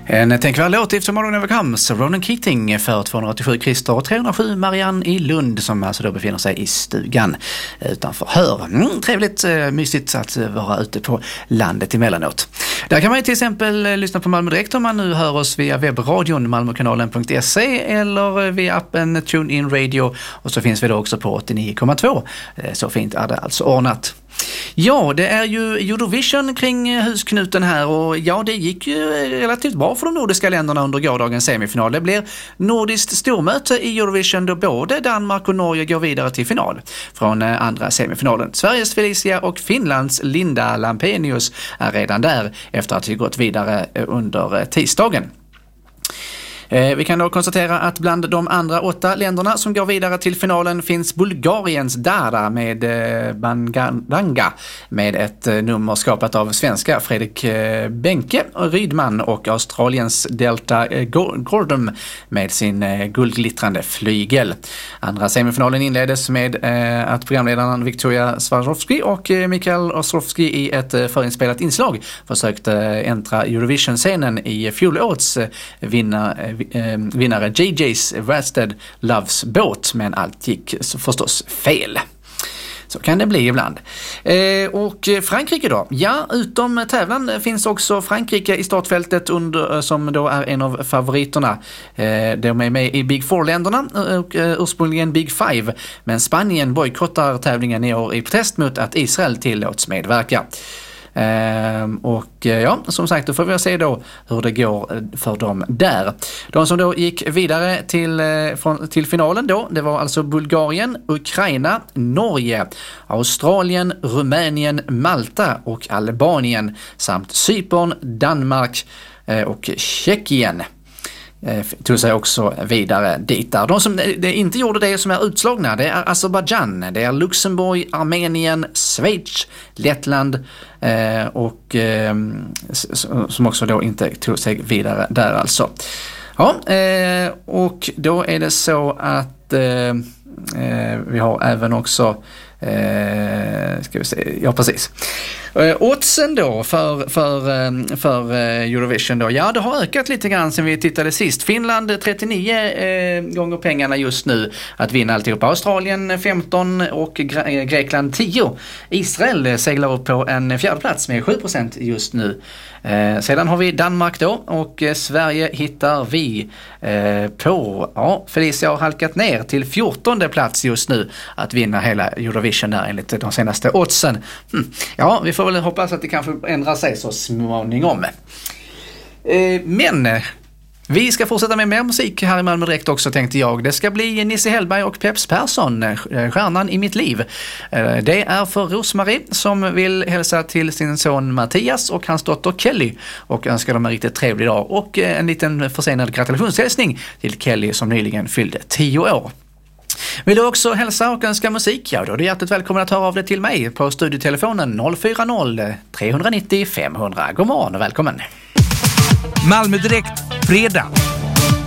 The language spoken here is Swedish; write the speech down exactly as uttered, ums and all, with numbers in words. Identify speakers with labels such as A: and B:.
A: En tänkvärd låt efter Morgon Overcomes, Ronan Keating för tvåhundraåttiosju Christer och trehundrasju Marianne i Lund som alltså då befinner sig i stugan utanför Hör. Mm, trevligt, eh, mysigt att vara ute på landet emellanåt. Där kan man ju till exempel lyssna på Malmö Direkt om man nu hör oss via webbradion malmokanalen punkt se eller via appen TuneIn Radio, och så finns vi då också på åttionio komma två. Så fint är det alltså ordnat. Ja, det är ju Eurovision kring husknuten här, och ja, det gick ju relativt bra för de nordiska länderna under gårdagens semifinal. Det blir nordiskt stormöte i Eurovision då både Danmark och Norge går vidare till final från andra semifinalen. Sveriges Felicia och Finlands Linda Lampenius är redan där efter att ha gått vidare under tisdagen. Vi kan då konstatera att bland de andra åtta länderna som går vidare till finalen finns Bulgariens Dara med Banganga med ett nummer skapat av svenska Fredrik Benke och Rydman och Australiens Delta Gordon med sin guldglittrande flygel. Andra semifinalen inleddes med att programledaren Victoria Swarovski och Mikael Ostrovski i ett förinspelat inslag försökte äntra Eurovision-scenen i fjolårets vinnare vinnare J J's Rasted Loves Boat, men allt gick så förstås fel. Så kan det bli ibland. Eh, och Frankrike då? Ja, utom tävlan finns också Frankrike i startfältet under, som då är en av favoriterna. Eh, de är med i Big Four-länderna och eh, ursprungligen Big Five. Men Spanien bojkottar tävlingen i år i protest mot att Israel tillåts medverka. Uh, och uh, ja, som sagt, då får vi se då hur det går för dem där. De som då gick vidare till, uh, från, till finalen då, det var alltså Bulgarien, Ukraina, Norge, Australien, Rumänien, Malta och Albanien samt Cypern, Danmark uh, och Tjeckien. Tog sig också vidare dit där. De som det inte gjorde det som är utslagna, det är Azerbaijan, det är Luxemburg, Armenien, Schweiz, Lettland eh, och eh, som också då inte tog sig vidare där alltså. Ja, eh, och då är det så att eh, vi har även också Eh, ska vi se, ja precis. Eh, oddsen då för, för, för Eurovision då, ja det har ökat lite grann sen vi tittade sist. Finland trettionio eh, gånger pengarna just nu att vinna alltihop. Australien femton och Gre- Grekland tio. Israel seglar upp på en fjärde plats med sju procent just nu. Eh, sedan har vi Danmark då och eh, Sverige hittar vi eh, på, ja Felicia har halkat ner till fjortonde plats just nu att vinna hela Eurovision där enligt de senaste oddsen. Hm. Ja, vi får väl hoppas att det kanske ändrar sig så småningom. Eh, men vi ska fortsätta med mer musik här i Malmö Direkt också, tänkte jag. Det ska bli Nisse Hellberg och Peps Persson, Stjärnan i mitt liv. Det är för Rosmarie som vill hälsa till sin son Mattias och hans dotter Kelly och önskar dem en riktigt trevlig dag och en liten försenad gratulationshälsning till Kelly som nyligen fyllde tio år. Vill du också hälsa och önska musik? Ja, då är du hjärtligt välkommen att höra av dig till mig på studiotelefonen noll fyra noll, tre nio noll, fem hundra. God morgon och välkommen!
B: Malmö Direkt, fredag.